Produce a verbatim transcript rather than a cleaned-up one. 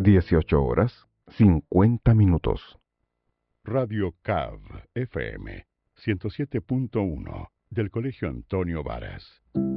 dieciocho horas, cincuenta minutos. Radio C A V F M ciento siete punto uno del Colegio Antonio Varas.